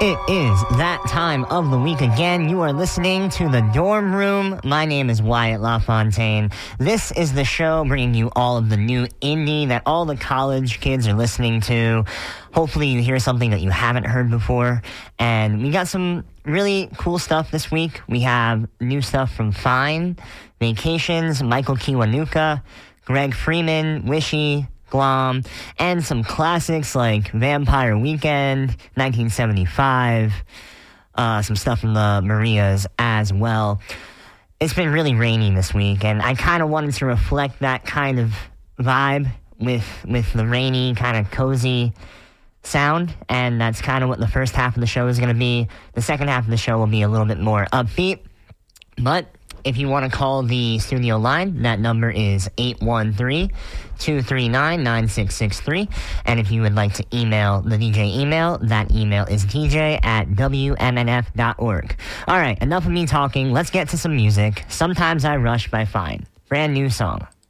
It is that time of the week again. You are listening to The Dorm Room. My name is Wyatt LaFontaine. This is the show bringing you all of the new indie that all the college kids are listening to. Hopefully you hear something that you haven't heard before. And we got some really cool stuff this week. We have new stuff from Fine, Vacations, Michael Kiwanuka, Greg Freeman, Wishy, Glom, and some classics like Vampire Weekend, 1975, some stuff from the Marias as well. It's been really rainy this week, and I kind of wanted to reflect that kind of vibe with the rainy, kind of cozy sound, and that's kind of what the first half of the show is going to be. The second half of the show will be a little bit more upbeat, but if you want to call the studio line, that number is 813-239-9663. And if you would like to email the DJ email, that email is dj@wmnf.org. All right, enough of me talking. Let's get to some music. Sometimes I Rush by Fine. Brand new song.